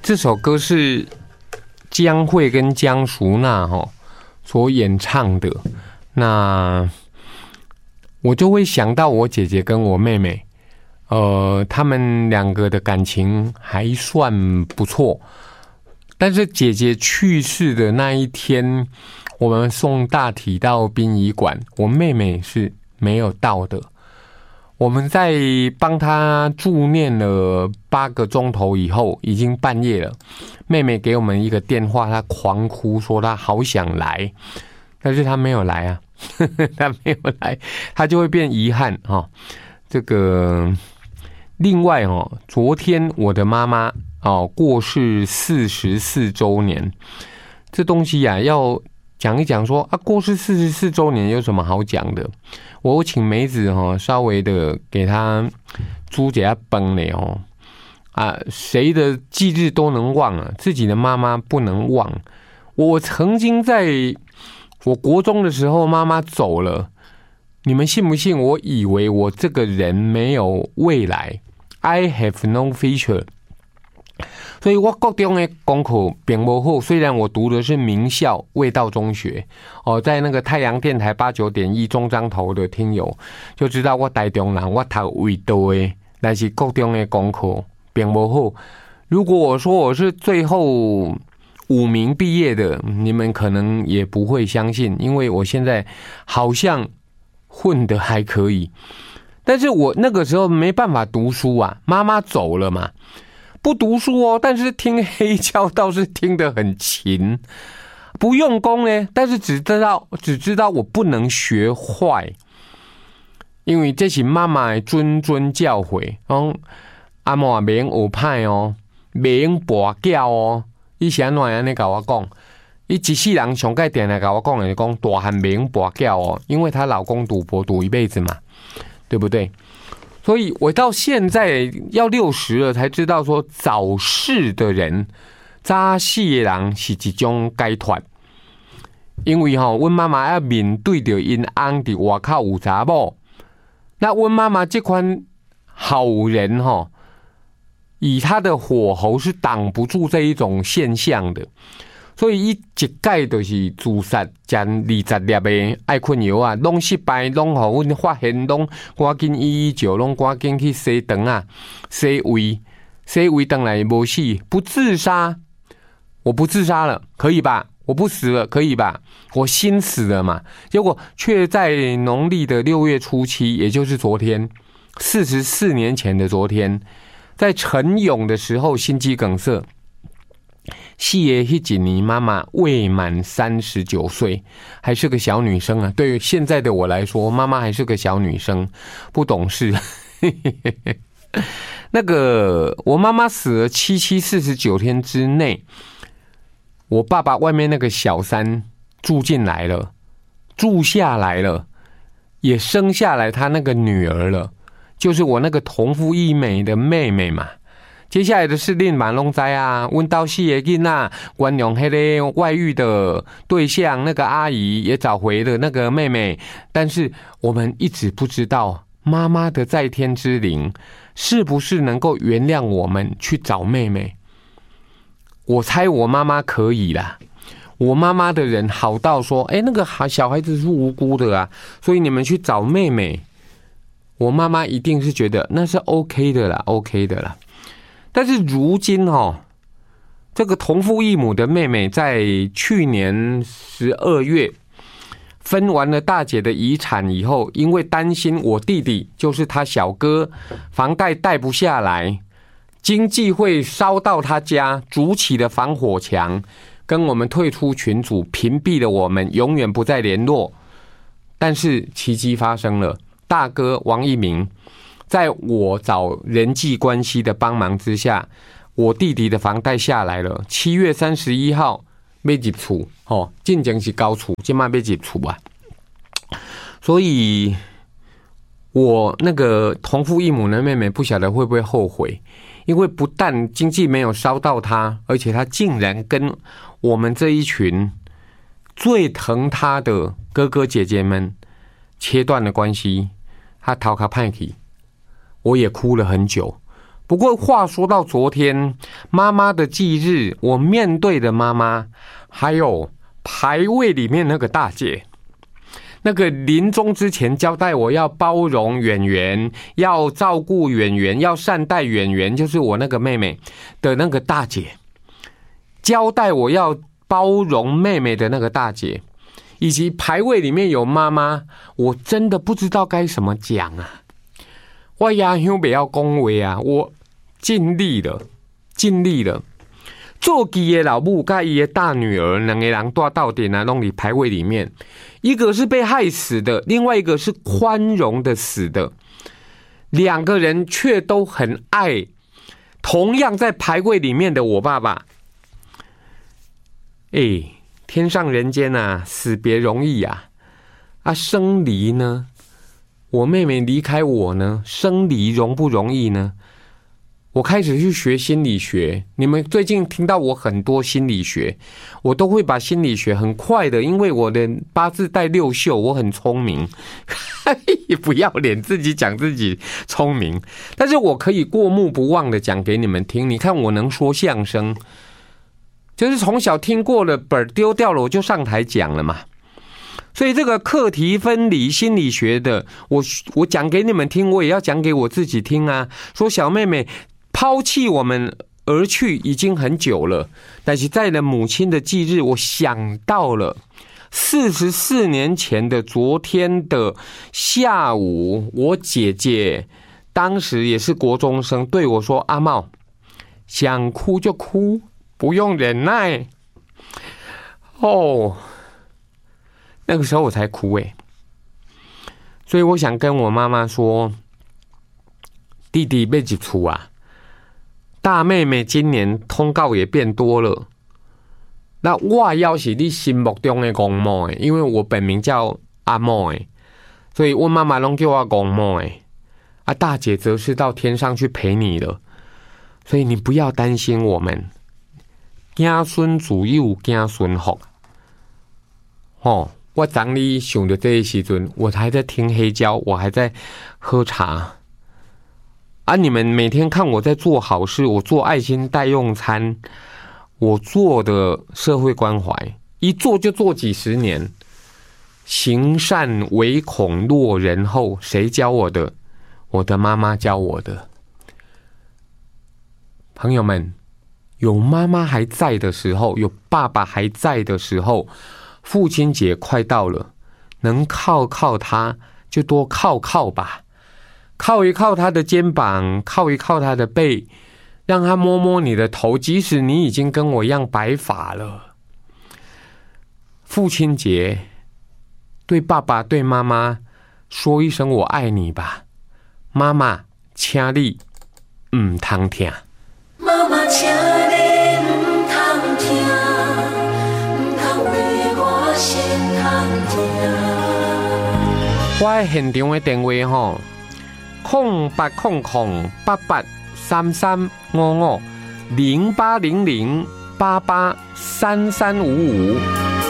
这首歌是江蕙跟江淑娜所演唱的，那我就会想到我姐姐跟我妹妹，他们两个的感情还算不错，但是姐姐去世的那一天，我们送大体到殡仪馆，我妹妹是没有到的。我们在帮她祝念了8个钟头以后，已经半夜了。妹妹给我们一个电话，她狂哭说她好想来，但是她没有来啊，她没有来，她就会变遗憾这个另外昨天我的妈妈过世44周年，这东西要讲一讲说过世44周年有什么好讲的？我请梅子稍微的给他煮一下饭嘞谁的忌日都能忘啊，自己的妈妈不能忘。我曾经在我国中的时候，妈妈走了，你们信不信？我以为我这个人没有未来 ，I have no future。所以我国中的功课并不好，虽然我读的是名校卫道中学在那个太阳电台89.1中彰投的听友就知道我台中人，我读卫道的，但是国中的功课并不好。如果我说我是最后5名毕业的，你们可能也不会相信，因为我现在好像混得还可以，但是我那个时候没办法读书啊，妈妈走了嘛。不读书但是听黑胶倒是听得很勤，不用功呢，但是只知道我不能学坏，因为这是妈妈的谆谆教诲，阿嬷免学歹免跋筊伊是安怎样跟我讲？伊一世人上盖点来跟我讲的，讲大汉免跋筊因为她老公赌博赌一辈子嘛，对不对？所以我到现在要60了才知道说，早逝的人早死的人是一种解脱，因为阮妈妈要面对着因翁伫外口有查某，那阮妈妈这款好人以她的火候是挡不住这一种现象的，所以伊一概就是自杀，将20粒的爱困药啊，拢失败，拢互阮发现，拢赶紧119，拢赶紧去洗肠啊，洗胃肠来无死，不自杀，我不自杀了，可以吧？我不死了，可以吧？我心死了嘛？结果却在农历的6月初7，也就是昨天，44年前的昨天，在晨泳的时候心肌梗塞。死的那几年，妈妈未满39岁，还是个小女生啊。对于现在的我来说，妈妈还是个小女生，不懂事。那个我妈妈死了49天之内，我爸爸外面那个小三住下来了，也生下来他那个女儿了，就是我那个同父异母的妹妹嘛。接下来的事令满龙灾啊，问到4个囡仔，原谅那个外遇的对象，那个阿姨也找回了那个妹妹，但是我们一直不知道妈妈的在天之灵是不是能够原谅我们去找妹妹。我猜我妈妈可以啦，我妈妈的人好到说，那个小孩子是无辜的啊，所以你们去找妹妹，我妈妈一定是觉得那是 OK 的啦 ，OK 的啦。但是如今这个同父异母的妹妹在去年12月分完了大姐的遗产以后，因为担心我弟弟就是他小哥房贷贷不下来，经济会烧到他家，筑起了防火墙，跟我们退出群组，屏蔽了我们，永远不再联络。但是奇迹发生了，大哥王一鸣在我找人际关系的帮忙之下，我弟弟的房贷下来了。7月31号要入厝，进前是交厝，现在要入厝啊。所以，我那个同父异母的妹妹不晓得会不会后悔，因为不但经济没有烧到她，而且她竟然跟我们这一群最疼她的哥哥姐姐们切断了关系，她逃卡派去。我也哭了很久， 不过话说到昨天妈妈的忌日，我面对的妈妈，还有牌位里面那个大姐，那个临终之前交代我要包容远远，要照顾远远，要善待远远，就是我那个妹妹的那个大姐，交代我要包容妹妹的那个大姐，以及牌位里面有妈妈，我真的不知道该怎么讲啊！我也想不要恭维啊，我尽力了，尽力了。做记的老母跟伊的大女儿两个人带到底啊，弄里牌位里面，一个是被害死的，另外一个是宽容的死的，两个人却都很爱同样在牌位里面的我爸爸。天上人间啊，死别容易啊，生离呢？我妹妹离开我呢，生离容不容易呢？我开始去学心理学，你们最近听到我很多心理学，我都会把心理学很快的，因为我的八字带六宿，我很聪明，不要脸自己讲自己聪明，但是我可以过目不忘的讲给你们听。你看我能说相声，就是从小听过了，本丢掉了我就上台讲了嘛。所以这个课题分离心理学的，我讲给你们听，我也要讲给我自己听啊。说小妹妹抛弃我们而去已经很久了，但是在了母亲的忌日，我想到了44年前的昨天的下午，我姐姐当时也是国中生，对我说：“阿茂，想哭就哭，不用忍耐。”那个时候我才哭所以我想跟我妈妈说，弟弟要入厝啊，大妹妹今年通告也变多了，那我要是你心目中的公母因为我本名叫阿母所以我妈妈都叫我公母大姐则是到天上去陪你了，所以你不要担心我们，子孙自有子孙福我当你想到这个时阵，我还在听黑胶，我还在喝茶你们每天看我在做好事，我做爱心代用餐，我做的社会关怀，一做就做几十年。行善唯恐落人后，谁教我的？我的妈妈教我的。朋友们，有妈妈还在的时候，有爸爸还在的时候，父亲节快到了，能靠他就多靠吧，靠一靠他的肩膀，靠一靠他的背，让他摸摸你的头，即使你已经跟我一样白发了。父亲节，对爸爸对妈妈说一声我爱你吧，妈妈，请你唔通听。妈妈，请你唔通听，唔通为我心痛听。我的现场的电话08008833550800883355。